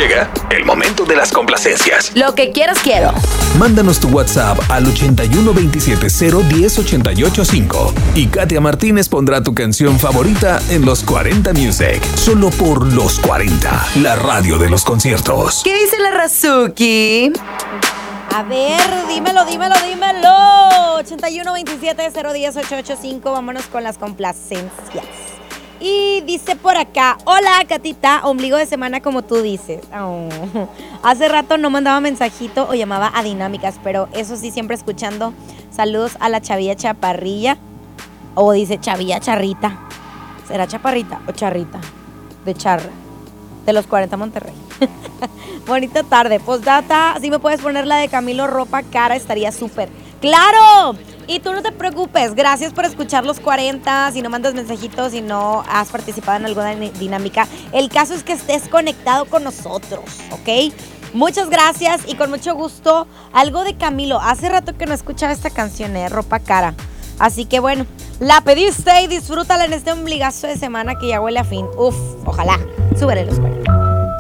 Llega el momento de las complacencias. Lo que quieras quiero. Mándanos tu WhatsApp al 8127010885 y Katia Martínez pondrá tu canción favorita en Los 40 Music. Solo por Los 40, la radio de los conciertos. ¿Qué dice la Razuki? A ver, dímelo. 8127-010-885. Vámonos con las complacencias. Y dice por acá: hola, Catita, ombligo de semana como tú dices. Oh. Hace rato no mandaba mensajito o llamaba a dinámicas, pero eso sí, siempre escuchando. Saludos a la Chavilla Chaparrilla. O dice Chavilla Charrita. ¿Será chaparrita o charrita? De charra. De los 40 Monterrey. Bonita tarde. Postdata, si me puedes poner la de Camilo Ropa Cara, estaría súper. ¡Claro! Y tú no te preocupes, gracias por escuchar Los 40, si no mandas mensajitos, si no has participado en alguna dinámica. El caso es que estés conectado con nosotros, ¿ok? Muchas gracias y con mucho gusto, algo de Camilo. Hace rato que no escuchaba esta canción, Ropa Cara. Así que bueno, la pediste y disfrútala en este ombligazo de semana que ya huele a fin. Uf, ojalá. Súbele Los 40.